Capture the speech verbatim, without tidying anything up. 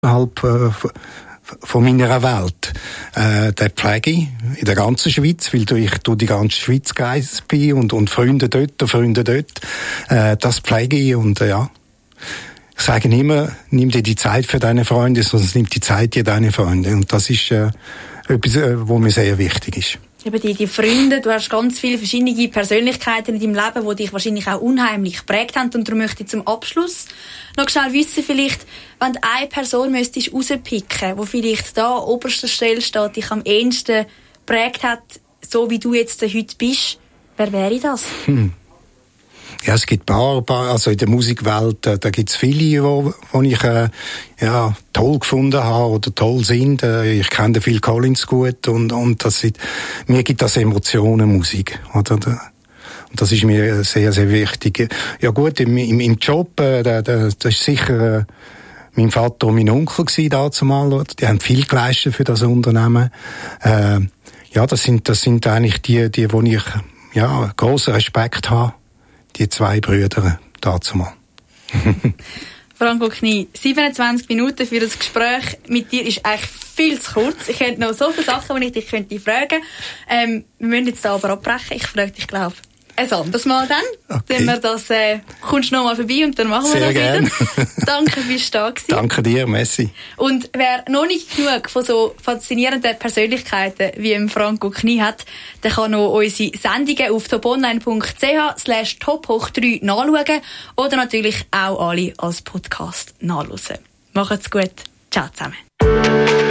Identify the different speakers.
Speaker 1: außerhalb äh, von meiner Welt. Äh, den pflege ich in der ganzen Schweiz, weil ich durch die ganze Schweiz gereist bin und, und Freunde dort, Freunde dort. Äh, das pflege ich und äh, ja. Ich sage immer, nimm dir die Zeit für deine Freunde, sonst nimm die Zeit dir deine Freunde. Und das ist äh, etwas, äh, was mir sehr wichtig ist.
Speaker 2: Eben die, die Freunde, du hast ganz viele verschiedene Persönlichkeiten in deinem Leben, die dich wahrscheinlich auch unheimlich geprägt haben. Und darum möchte ich zum Abschluss noch schnell wissen, vielleicht, wenn du eine Person müsstest rauspicken, die vielleicht da an oberster Stelle steht, dich am ehesten geprägt hat, so wie du jetzt heute bist, wer wäre das?
Speaker 1: Hm. Ja, es gibt paar, paar, also in der Musikwelt, äh, da gibt's viele, wo, wo ich äh, ja toll gefunden habe oder toll sind. Äh, ich kenne den Phil Collins gut und und das sind, mir gibt das Emotionen, Musik, oder? Und das ist mir sehr sehr wichtig. Ja gut, im im, im Job, äh, da, da, das ist sicher äh, mein Vater und mein Onkel gsi dazumal. Die haben viel geleistet für das Unternehmen. Äh, ja, das sind das sind eigentlich die die, wo ich ja großen Respekt habe. Die zwei Brüder dazumal.
Speaker 2: Franco Knie, siebenundzwanzig Minuten für das Gespräch mit dir ist eigentlich viel zu kurz. Ich hätte noch so viele Sachen, die ich dich könnte fragen. Ähm, wir müssen jetzt da aber abbrechen. Ich frage dich, glaube ich, ein anderes Mal dann. Okay. Wenn wir das, äh, kommst du noch mal vorbei und dann machen wir
Speaker 1: Sehr
Speaker 2: das
Speaker 1: gern.
Speaker 2: wieder. Danke, bist du da gewesen.
Speaker 1: Danke dir, Messi.
Speaker 2: Und wer noch nicht genug von so faszinierenden Persönlichkeiten wie im Franco Knie hat, der kann noch unsere Sendungen auf toponline.ch slash top hoch drei nachschauen oder natürlich auch alle als Podcast nachhören. Macht's gut. Ciao zusammen.